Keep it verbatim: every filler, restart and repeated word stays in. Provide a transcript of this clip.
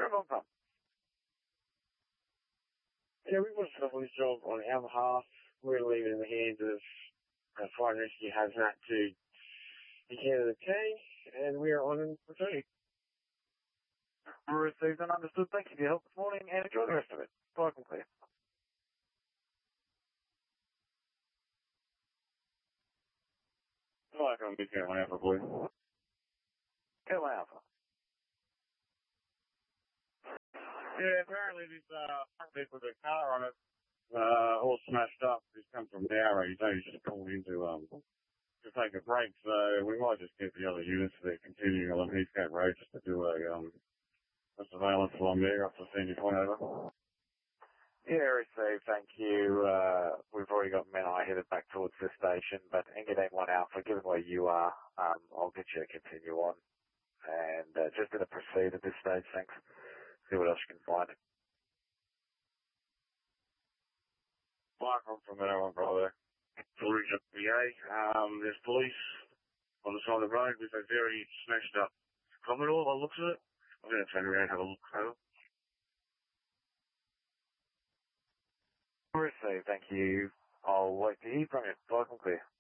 everyone from? Yeah, we want to stop this job on our behalf. We're leaving in the hands of uh, Fire and Rescue Hazmat to take care of the team, and we are on returning. Received and understood. Thank you for your help this morning, and enjoy the rest of it. Bye, and clear. Hi, I'm Big Carolina Alpha, please. Carolina Alpha. Yeah, apparently this, uh, this with a car on it, uh, all smashed up. He's come from Nowra. He's only just pulled into, um, to take a break, so we might just get the other units that are continuing along Heathcote Road just to do a, um, a surveillance along there up to Sandy Point over. Yeah, received. Thank you. Uh, we've already got Menai headed back towards the station, but Engadine one Alpha, given where you are, um, I'll get you to continue on. And, uh, just going to proceed at this stage, thanks. See what else you can find. Mike, I'm from Menai, brother. Police at P A. Um, there's police on the side of the road with a very smashed up Commodore by the looks of it. I'm going to turn around and have a look over. Received, thank you. I'll wait to hear from you. Bye, and clear.